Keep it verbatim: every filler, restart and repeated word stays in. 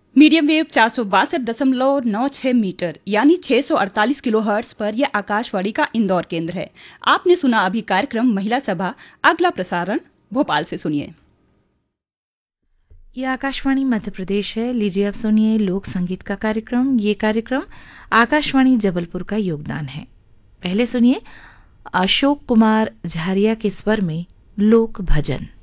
Medium wave चार सौ बासठ दशमलव नौ छह मीटर यानी छह सौ अड़तालीस किलो हर्ट्ज पर यह आकाशवाणी का इंदौर केंद्र है। आपने सुना अभी कार्यक्रम महिला सभा। अगला प्रसारण भोपाल से सुनिए। ये आकाशवाणी मध्य प्रदेश है। लीजिए अब सुनिए लोक संगीत का कार्यक्रम। ये कार्यक्रम आकाशवाणी जबलपुर का योगदान है। पहले सुनिए अशोक कुमार झारिया के स्वर में लोक भजन।